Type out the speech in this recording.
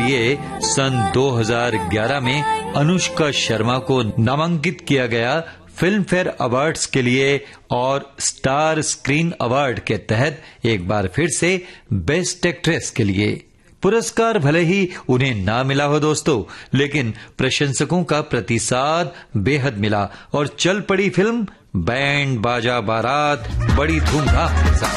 लिए सन 2011 में अनुष्का शर्मा को नामांकित किया गया फिल्म फेयर अवार्ड्स के लिए और स्टार स्क्रीन अवार्ड के तहत एक बार फिर से बेस्ट एक्ट्रेस के लिए। पुरस्कार भले ही उन्हें ना मिला हो दोस्तों, लेकिन प्रशंसकों का प्रतिसाद बेहद मिला और चल पड़ी फिल्म बैंड बाजा बारात बड़ी धूमधाम के साथ।